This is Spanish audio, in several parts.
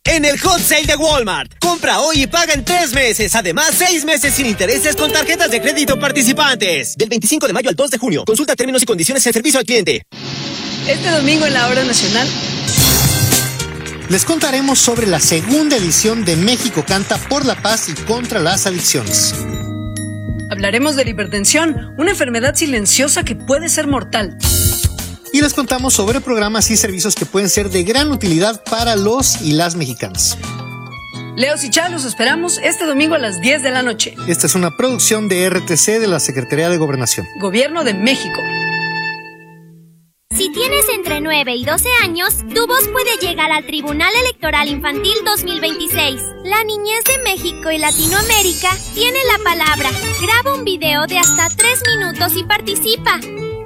en el Hot Sale de Walmart. Compra hoy y paga en 3 meses. Además, 6 meses sin intereses con tarjetas de crédito participantes. Del 25 de mayo al 2 de junio. Consulta términos y condiciones en servicio al cliente. Este domingo en la Hora Nacional les contaremos sobre la segunda edición de México Canta por la Paz y contra las adicciones. hablaremos de la hipertensión, una enfermedad silenciosa que puede ser mortal. Y les contamos sobre programas y servicios que pueden ser de gran utilidad para los y las mexicanas. Leos y Chá, los esperamos este domingo a las 10 de la noche. Esta es una producción de RTC de la Secretaría de Gobernación. Gobierno de México. Si tienes entre 9 y 12 años, tu voz puede llegar al Tribunal Electoral Infantil 2026. La niñez de México y Latinoamérica tiene la palabra. Graba un video de hasta 3 minutos y participa.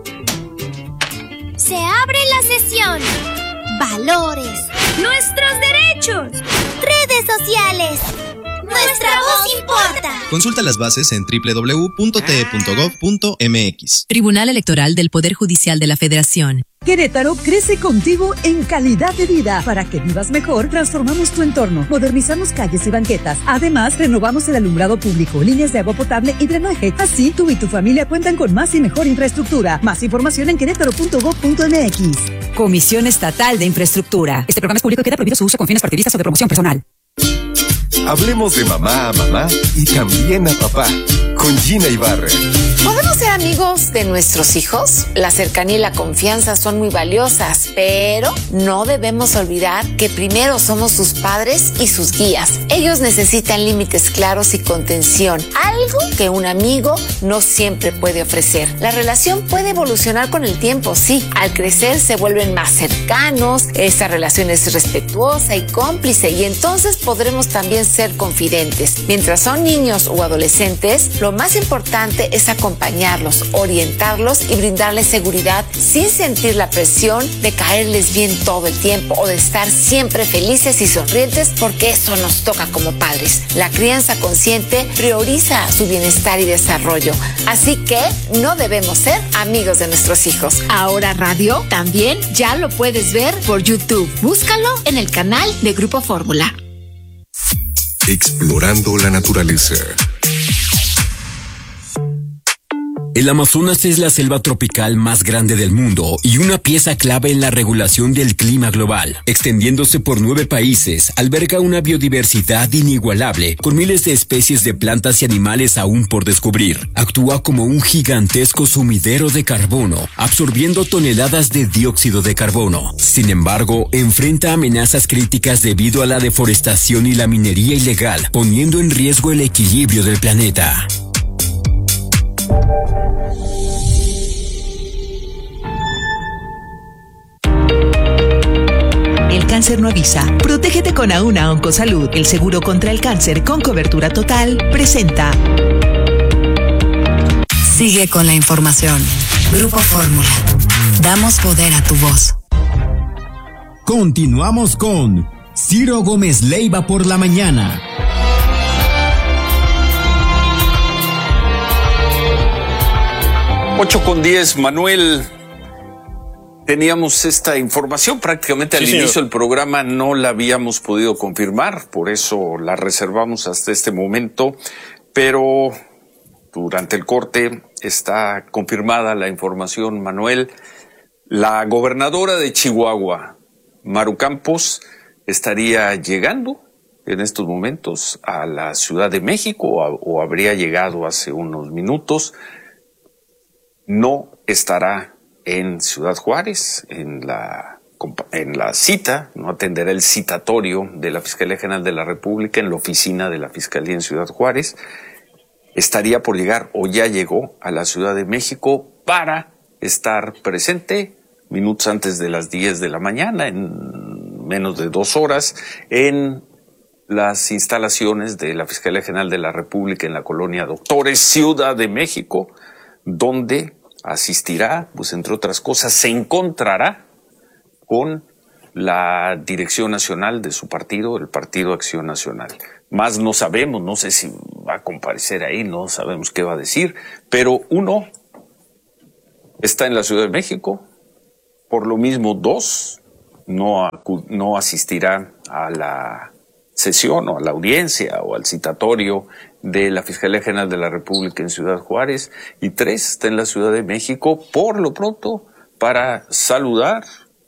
Se abre la sesión. Valores. Nuestros derechos. Redes sociales. Nuestra voz importa. Consulta las bases en www.te.gov.mx. Tribunal Electoral del Poder Judicial de la Federación. Querétaro crece contigo en calidad de vida. Para que vivas mejor, transformamos tu entorno, modernizamos calles y banquetas. Además, renovamos el alumbrado público, líneas de agua potable y drenaje. Así, tú y tu familia cuentan con más y mejor infraestructura. Más información en querétaro.gov.mx. Comisión Estatal de Infraestructura. Este programa es público y queda prohibido su uso con fines partidistas o de promoción personal. Hablemos de mamá a mamá y también a papá, con Gina Ibarra. ¿Podemos ser amigos de nuestros hijos? La cercanía y la confianza son muy valiosas, pero no debemos olvidar que primero somos sus padres y sus guías. Ellos necesitan límites claros y contención, algo que un amigo no siempre puede ofrecer. La relación puede evolucionar con el tiempo, sí. Al crecer se vuelven más cercanos, esta relación es respetuosa y cómplice, y entonces podremos también ser confidentes. Mientras son niños o adolescentes, lo más importante es acompañarlos, orientarlos y brindarles seguridad sin sentir la presión de caerles bien todo el tiempo o de estar siempre felices y sonrientes, porque eso nos toca como padres. La crianza consciente prioriza su bienestar y desarrollo, así que no debemos ser amigos de nuestros hijos. Ahora Radio también ya lo puedes ver por YouTube. Búscalo en el canal de Grupo Fórmula. Explorando la naturaleza. El Amazonas es la selva tropical más grande del mundo y una pieza clave en la regulación del clima global. Extendiéndose por 9 países, alberga una biodiversidad inigualable, con miles de especies de plantas y animales aún por descubrir. Actúa como un gigantesco sumidero de carbono, absorbiendo toneladas de dióxido de carbono. Sin embargo, enfrenta amenazas críticas debido a la deforestación y la minería ilegal, poniendo en riesgo el equilibrio del planeta. El cáncer no avisa. Protégete con Auna Oncosalud. El seguro contra el cáncer con cobertura total presenta. Sigue con la información. Grupo Fórmula. Damos poder a tu voz. Continuamos con Ciro Gómez Leiva por la mañana. Ocho con 10, Manuel. Teníamos esta información prácticamente al inicio del programa, no la habíamos podido confirmar, por eso la reservamos hasta este momento, pero durante el corte está confirmada la información, Manuel. La gobernadora de Chihuahua, Maru Campos, estaría llegando en estos momentos a la Ciudad de México o habría llegado hace unos minutos. No estará en Ciudad Juárez, en la cita, no atenderá el citatorio de la Fiscalía General de la República en la oficina de la Fiscalía en Ciudad Juárez. Estaría por llegar o ya llegó a la Ciudad de México para estar presente minutos antes de las 10 de la mañana, en menos de 2 horas, en las instalaciones de la Fiscalía General de la República en la colonia Doctores, Ciudad de México, donde asistirá, pues entre otras cosas, se encontrará con la dirección nacional de su partido, el Partido Acción Nacional. Más no sabemos, no sé si va a comparecer ahí, no sabemos qué va a decir, pero uno está en la Ciudad de México, por lo mismo 2 no asistirá a la sesión o a la audiencia o al citatorio de la Fiscalía General de la República en Ciudad Juárez, y 3 está en la Ciudad de México, por lo pronto, para saludar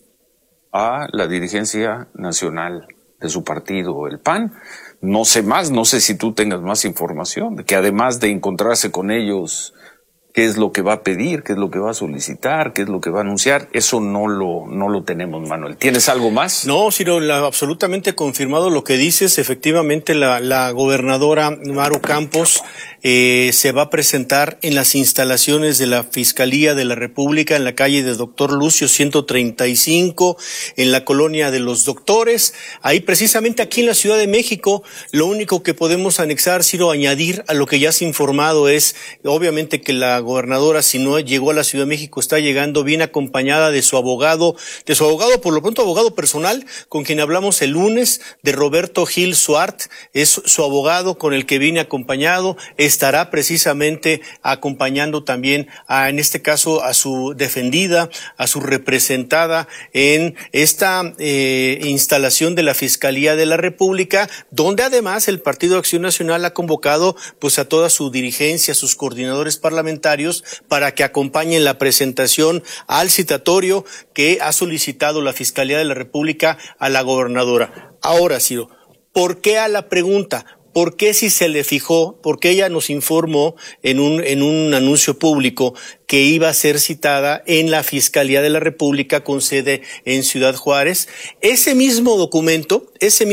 a la dirigencia nacional de su partido, el PAN. No sé más, no sé si tú tengas más información, de que además de encontrarse con ellos, qué es lo que va a pedir, qué es lo que va a solicitar, qué es lo que va a anunciar, eso no lo tenemos, Manuel. ¿Tienes algo más? No, Ciro, absolutamente confirmado lo que dices. Efectivamente, la gobernadora Maru Campos se va a presentar en las instalaciones de la Fiscalía de la República en la calle de Doctor Lucio 135, en la colonia de los Doctores. Ahí precisamente aquí en la Ciudad de México, lo único que podemos anexar, Ciro, añadir a lo que ya se ha informado es, obviamente, que la gobernadora, si no llegó a la Ciudad de México, está llegando bien acompañada de su abogado, por lo pronto abogado personal, con quien hablamos el lunes, de Roberto Gil Suart, es su abogado con el que viene acompañado, estará precisamente acompañando también en este caso a su defendida, a su representada en esta instalación de la Fiscalía de la República, donde además el Partido Acción Nacional ha convocado pues a toda su dirigencia, a sus coordinadores parlamentarios, para que acompañen la presentación al citatorio que ha solicitado la Fiscalía de la República a la gobernadora. Ahora, Ciro, ¿por qué a la pregunta? ¿Por qué si se le fijó? Porque ella nos informó en un anuncio público que iba a ser citada en la Fiscalía de la República con sede en Ciudad Juárez. Ese mismo documento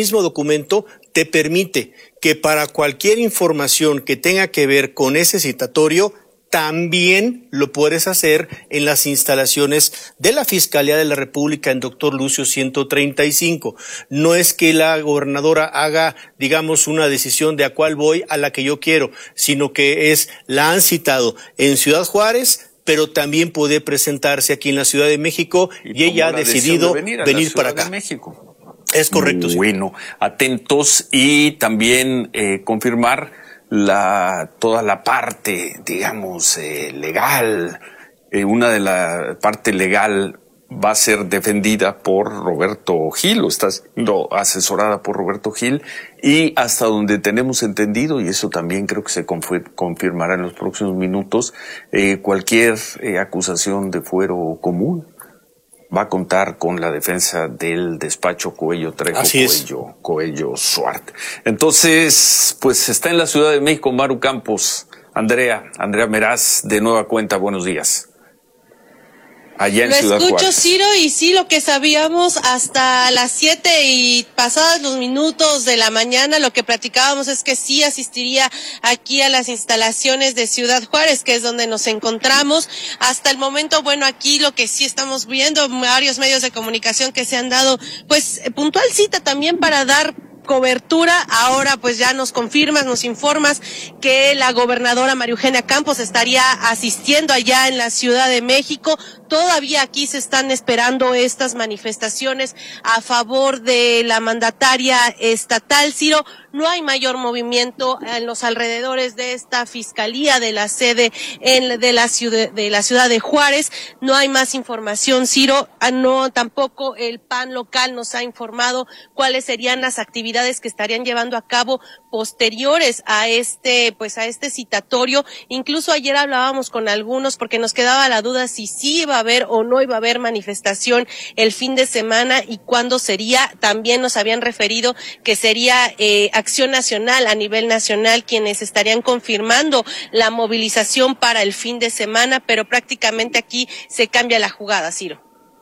te permite que para cualquier información que tenga que ver con ese citatorio, también lo puedes hacer en las instalaciones de la Fiscalía de la República en Doctor Lucio 135. No es que la gobernadora haga, digamos, una decisión de a cuál voy, a la que yo quiero, sino que la han citado en Ciudad Juárez, pero también puede presentarse aquí en la Ciudad de México y ella ha decidido venir para acá. México. Es correcto. Bueno, atentos y también confirmar toda la parte, digamos, legal. Una de la parte legal va a ser defendida por Roberto Gil, o está siendo asesorada por Roberto Gil, y hasta donde tenemos entendido, y eso también creo que se confirmará en los próximos minutos, cualquier acusación de fuero común va a contar con la defensa del despacho Coello Trejo, Coello Suart. Entonces, pues está en la Ciudad de México Maru Campos. Andrea Meraz, de nueva cuenta, buenos días. Allá en Ciudad Juárez. Lo escucho, Ciro, y sí, lo que sabíamos hasta las 7 y pasados los minutos de la mañana, lo que platicábamos es que sí asistiría aquí a las instalaciones de Ciudad Juárez, que es donde nos encontramos. Hasta el momento, bueno, aquí lo que sí estamos viendo, varios medios de comunicación que se han dado, pues, puntual cita también para dar cobertura. Ahora pues ya nos informas que la gobernadora María Eugenia Campos estaría asistiendo allá en la Ciudad de México. Todavía aquí se están esperando estas manifestaciones a favor de la mandataria estatal. Ciro, no hay mayor movimiento en los alrededores de esta fiscalía de la sede de la ciudad de Juárez. No hay más información, Ciro. No, tampoco el PAN local nos ha informado cuáles serían las actividades que estarían llevando a cabo posteriores a este citatorio. Incluso ayer hablábamos con algunos porque nos quedaba la duda si sí iba a haber o no iba a haber manifestación el fin de semana y cuándo sería. También nos habían referido que sería Acción Nacional, a nivel nacional, quienes estarían confirmando la movilización para el fin de semana, pero prácticamente aquí se cambia la jugada, Ciro.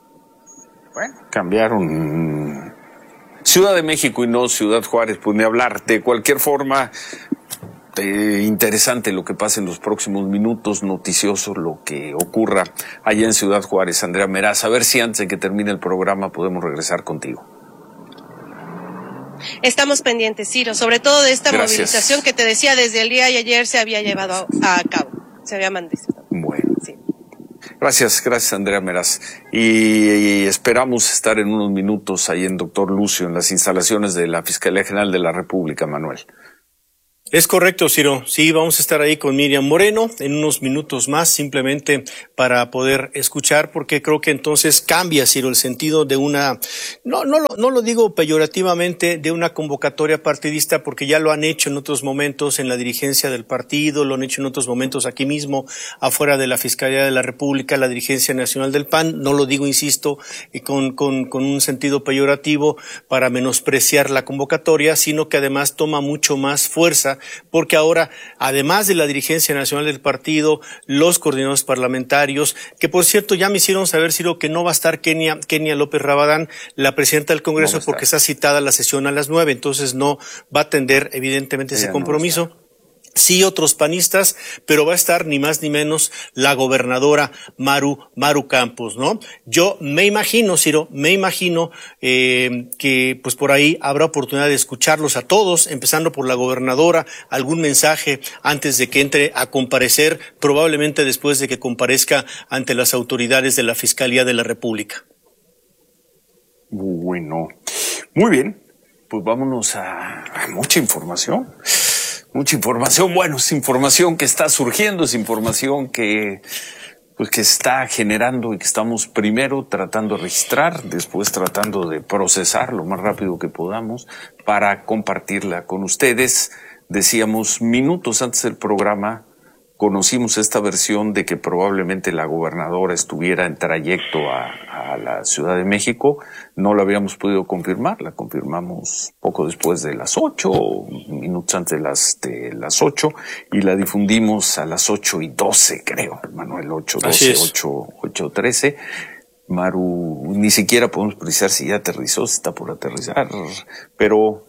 Bueno, cambiaron Ciudad de México y no Ciudad Juárez, pues ni hablar. De cualquier forma, interesante lo que pasa en los próximos minutos, noticioso lo que ocurra allá en Ciudad Juárez. Andrea Meraz, a ver si antes de que termine el programa podemos regresar contigo. Estamos pendientes, Ciro, sobre todo de esta movilización que te decía desde el día de ayer se había llevado a cabo, se había mandado. Bueno. Sí. Gracias Andrea Meraz. Y esperamos estar en unos minutos ahí en Doctor Lucio, en las instalaciones de la Fiscalía General de la República, Manuel. Es correcto, Ciro. Sí, vamos a estar ahí con Miriam Moreno en unos minutos más, simplemente para poder escuchar, porque creo que entonces cambia, Ciro, el sentido de una, no lo digo peyorativamente, de una convocatoria partidista, porque ya lo han hecho en otros momentos en la dirigencia del partido, lo han hecho en otros momentos aquí mismo, afuera de la Fiscalía de la República, la dirigencia nacional del PAN. No lo digo, insisto, con un sentido peyorativo para menospreciar la convocatoria, sino que además toma mucho más fuerza, porque ahora, además de la dirigencia nacional del partido, los coordinadores parlamentarios, que por cierto ya me hicieron saber, Ciro, que no va a estar Kenia López Rabadán, la presidenta del Congreso, porque está citada la sesión a las 9, entonces no va a atender evidentemente ese compromiso. Sí, otros panistas, pero va a estar ni más ni menos la gobernadora Maru Campos, ¿no? Yo me imagino, Ciro, que pues por ahí habrá oportunidad de escucharlos a todos, empezando por la gobernadora, algún mensaje antes de que entre a comparecer, probablemente después de que comparezca ante las autoridades de la Fiscalía de la República. Bueno, muy bien, pues vámonos a mucha información. Mucha información, bueno, es información que está surgiendo, es información que está generando y que estamos primero tratando de registrar, después tratando de procesar lo más rápido que podamos para compartirla con ustedes. Decíamos minutos antes del programa, conocimos esta versión de que probablemente la gobernadora estuviera en trayecto a la Ciudad de México. No la habíamos podido confirmar, la confirmamos poco después de las 8, minutos antes de las 8, y la difundimos a las 8:12, creo, Manuel, 8:12, 8:13. Maru, ni siquiera podemos precisar si ya aterrizó, si está por aterrizar, pero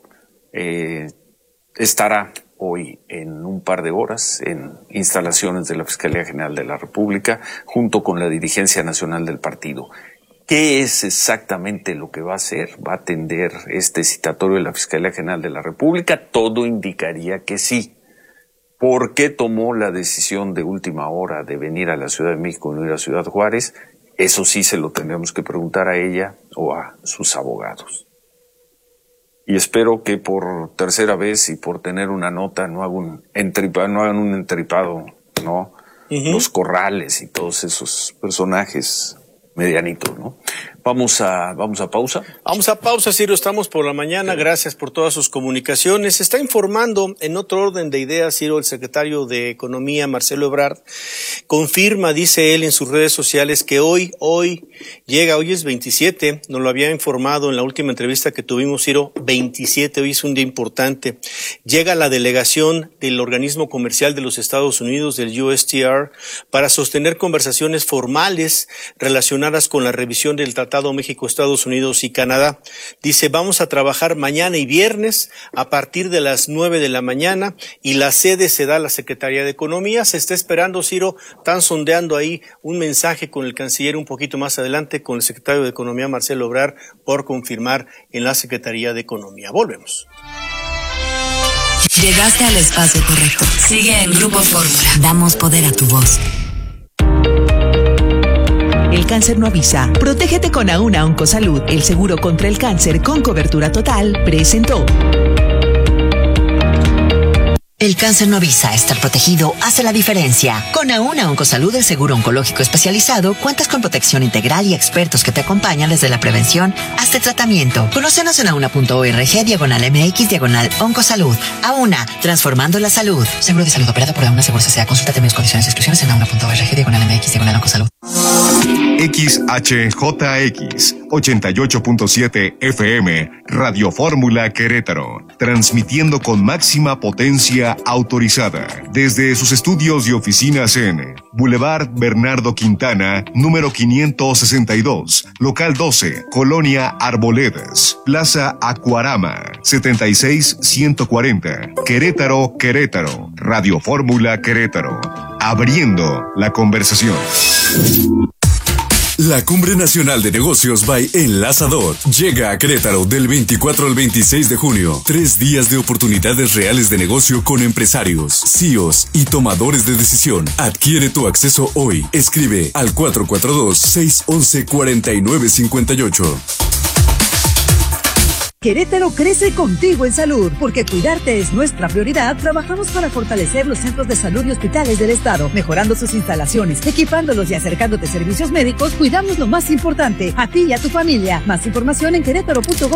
estará hoy en un par de horas en instalaciones de la Fiscalía General de la República junto con la dirigencia nacional del partido. ¿Qué es exactamente lo que va a hacer? ¿Va a atender este citatorio de la Fiscalía General de la República? Todo indicaría que sí. ¿Por qué tomó la decisión de última hora de venir a la Ciudad de México y no ir a Ciudad Juárez? Eso sí se lo tendremos que preguntar a ella o a sus abogados. Y espero que por tercera vez y por tener una nota no hagan un entripado, ¿no? Los Corrales y todos esos personajes medianitos, ¿no? Vamos a pausa. Vamos a pausa, Ciro. Estamos por la mañana. Gracias por todas sus comunicaciones. Se está informando en otro orden de ideas, Ciro, el secretario de Economía, Marcelo Ebrard, confirma, dice él en sus redes sociales, que hoy es 27, nos lo había informado en la última entrevista que tuvimos, Ciro, 27, hoy es un día importante. Llega la delegación del organismo comercial de los Estados Unidos, del USTR, para sostener conversaciones formales relacionadas con la revisión del Tratado México, Estados Unidos y Canadá. Dice, vamos a trabajar mañana y viernes a partir de las 9 de la mañana y la sede se da a la Secretaría de Economía. Se está esperando, Ciro, están sondeando ahí un mensaje con el canciller un poquito más adelante, con el secretario de Economía, Marcelo Ebrard, por confirmar en la Secretaría de Economía. Volvemos. Llegaste al espacio correcto. Sigue en Grupo Fórmula. Damos poder a tu voz. El cáncer no avisa. Protégete con Auna Oncosalud, el seguro contra el cáncer con cobertura total, presentó. El cáncer no avisa, estar protegido hace la diferencia. Con Auna Oncosalud, el seguro oncológico especializado, cuentas con protección integral y expertos que te acompañan desde la prevención hasta el tratamiento. Conócenos en auna.org/MX/Oncosalud. Auna, transformando la salud. Seguro de salud operado por Auna Seguros S.A. Consulta términos, condiciones y exclusiones en auna.org/MX/Oncosalud. XHJX 88.7 FM, Radio Fórmula Querétaro, transmitiendo con máxima potencia autorizada desde sus estudios y oficinas en Boulevard Bernardo Quintana, número 562, local 12, Colonia Arboledas, Plaza Acuarama, 76140, Querétaro, Radio Fórmula Querétaro, abriendo la conversación. La Cumbre Nacional de Negocios by Enlazador llega a Querétaro del 24 al 26 de junio. 3 días de oportunidades reales de negocio con empresarios, CEOs y tomadores de decisión. Adquiere tu acceso hoy. Escribe al 442-611-4958. Querétaro crece contigo en salud, porque cuidarte es nuestra prioridad. Trabajamos para fortalecer los centros de salud y hospitales del estado, mejorando sus instalaciones, equipándolos y acercándote servicios médicos. Cuidamos lo más importante, a ti y a tu familia. Más información en querétaro.gov.